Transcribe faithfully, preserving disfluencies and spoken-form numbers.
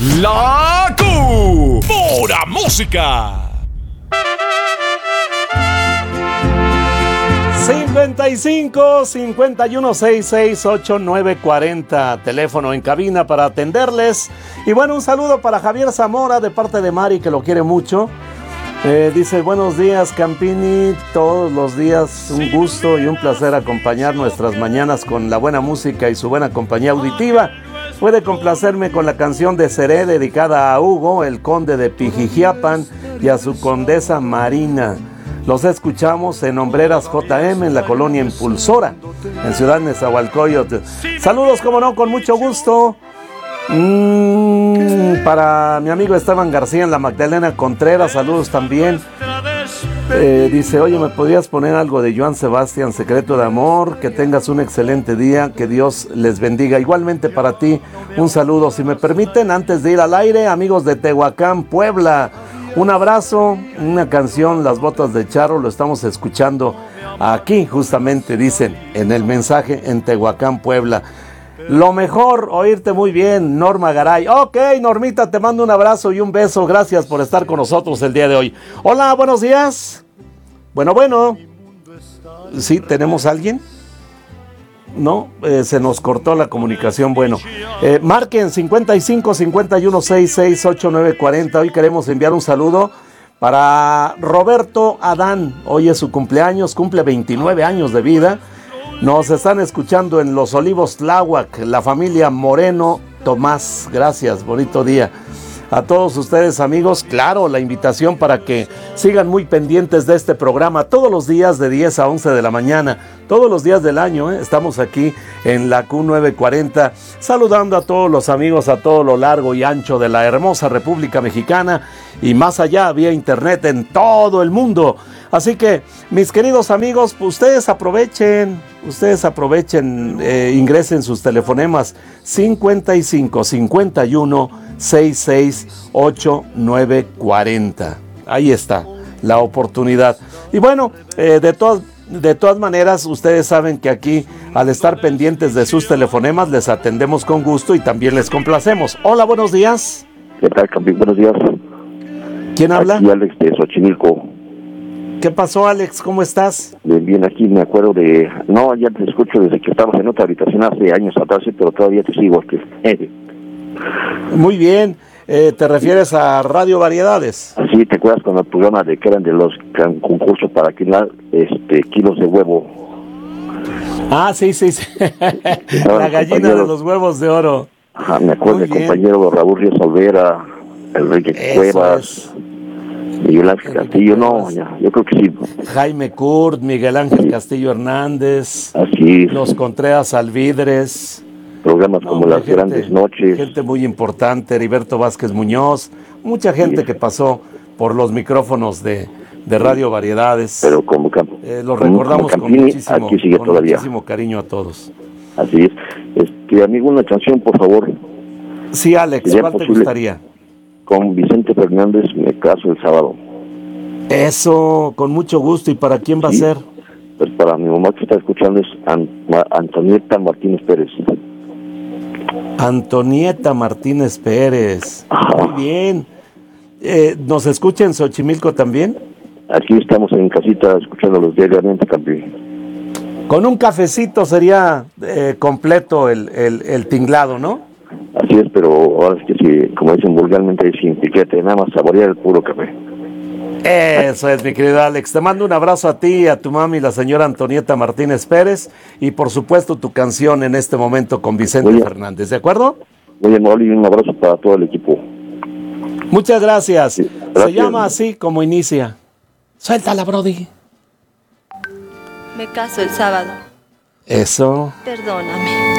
La Q. Pura música. cincuenta y cinco, cincuenta y uno, sesenta y seis, ochenta y nueve cuarenta, teléfono en cabina para atenderles. Y bueno, un saludo para Javier Zamora de parte de Mari, que lo quiere mucho. Eh, dice, buenos días Campini, todos los días un gusto y un placer acompañar nuestras mañanas con la buena música y su buena compañía auditiva. Puede complacerme con la canción de Seré dedicada a Hugo, el conde de Pijijiapan, y a su condesa Marina. Los escuchamos en Hombreras J M, en la colonia Impulsora, en Ciudad Nezahualcóyotl. Saludos, como no, con mucho gusto. Mm, para mi amigo Esteban García en la Magdalena Contreras, saludos también. Eh, dice, oye, ¿me podrías poner algo de Joan Sebastián, Secreto de Amor? Que tengas un excelente día, que Dios les bendiga. Igualmente para ti, un saludo. Si me permiten, antes de ir al aire, amigos de Tehuacán, Puebla, un abrazo, una canción, Las Botas de Charro, lo estamos escuchando aquí, justamente, dicen, en el mensaje en Tehuacán, Puebla. Lo mejor, oírte muy bien, Norma Garay. Ok, Normita, te mando un abrazo y un beso. Gracias por estar con nosotros el día de hoy. Hola, buenos días. Bueno, bueno. ¿Sí? ¿Tenemos a alguien? No, eh, se nos cortó la comunicación. Bueno, eh, marquen cincuenta y cinco, cincuenta y uno, sesenta y seis, ochenta y nueve cuarenta. Hoy queremos enviar un saludo para Roberto Adán. Hoy es su cumpleaños, cumple veintinueve años de vida. Nos están escuchando en Los Olivos Tláhuac, la familia Moreno Tomás. Gracias, bonito día. A todos ustedes, amigos, claro, la invitación para que sigan muy pendientes de este programa todos los días de diez a once de la mañana, todos los días del año, ¿eh? Estamos aquí en la Q novecientos cuarenta, saludando a todos los amigos a todo lo largo y ancho de la hermosa República Mexicana y más allá, vía internet en todo el mundo. Así que, mis queridos amigos, ustedes aprovechen, ustedes aprovechen, eh, ingresen sus telefonemas cincuenta y cinco, cincuenta y uno, sesenta y seis, ochenta y nueve cuarenta. Ahí está la oportunidad. Y bueno, eh, de todas de todas maneras, ustedes saben que aquí, al estar pendientes de sus telefonemas, les atendemos con gusto y también les complacemos. Hola, buenos días. ¿Qué tal, campeón? Buenos días. ¿Quién habla? Aquí Alex de Xochimilco. ¿Qué pasó, Alex? ¿Cómo estás? Bien, bien, aquí me acuerdo de... No, ya te escucho desde que estabas en otra habitación hace años atrás, sí, pero todavía te sigo. Que... Muy bien. Eh, ¿Te refieres a Radio Variedades? Sí, ¿te acuerdas con el programa de que eran de los concursos para quilar este, kilos de huevo? Ah, sí, sí, sí. La gallina de los huevos de oro. Ajá, me acuerdo Muy del bien. compañero Raúl Ríos Olvera, Enrique Eso Cuevas, es. Miguel Ángel Castillo, no, ya, yo creo que sí. Jaime Kurt, Miguel Ángel Castillo Hernández, Así es. los Contreras Alvidres. Programas No, como hombre, Las gente, Grandes Noches. Gente muy importante, Heriberto Vázquez Muñoz, mucha gente Sí. que pasó por los micrófonos de, de Radio Variedades. Pero como, camp- Eh, los como- recordamos como con, Campini, muchísimo, aquí sigue con todavía. muchísimo cariño a todos. Así es. Este, amigo, una canción, por favor. Sí, Alex, ¿Sería ¿cuál te posible? gustaría? Con Vicente Fernández, Me caso el sábado. Eso, con mucho gusto. ¿Y para quién va a Sí. ser? Pues para mi mamá que está escuchando es An- Ma- Antonieta Martínez Pérez. Antonieta Martínez Pérez. Ajá. Muy bien. Eh, ¿Nos escucha en Xochimilco también? Aquí estamos en casita escuchándolos diariamente, campeón. Con un cafecito sería eh, completo el, el, el tinglado, ¿no? Así es, pero ahora es que si, como dicen vulgarmente, sin piquete, nada más saborear el puro café. Eso es, mi querido Alex. Te mando un abrazo a ti, a tu mami, la señora Antonieta Martínez Pérez, y por supuesto tu canción en este momento con Vicente Muy bien. Fernández, ¿de acuerdo? Muy amable y un abrazo para todo el equipo. Muchas gracias. Sí, Se gracias. llama así como inicia. Suéltala, Brody. Me caso el sábado. Eso. Perdóname.